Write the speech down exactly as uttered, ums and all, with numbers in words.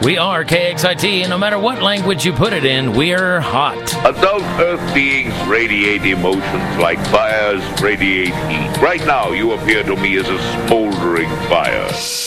We are K X I T, and no matter what language you put it in, we're hot. Adult Earth beings radiate emotions like fires radiate heat. Right now, you appear to me as a smoldering fire.